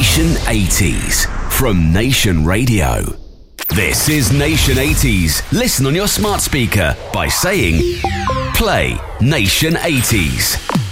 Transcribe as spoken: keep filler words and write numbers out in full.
Nation eighties from Nation Radio. This is Nation eighties. Listen on your smart speaker by saying, play Nation eighties.